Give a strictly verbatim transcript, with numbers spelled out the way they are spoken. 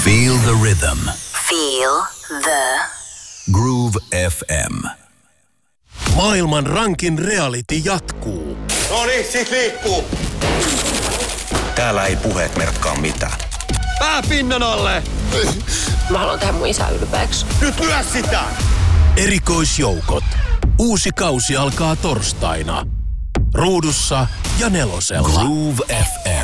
Feel the rhythm. Feel the Groove F M. Maailman rankin reality jatkuu. No niin, sit liikkuu. Täällä ei puheet merkkaa mitään. Pää pinnan alle. Mä haluan tehdä mun isä ylpeäksi. Nyt lyö sitä. Erikoisjoukot. Uusi kausi alkaa torstaina. Ruudussa ja Nelosella. Groove F M.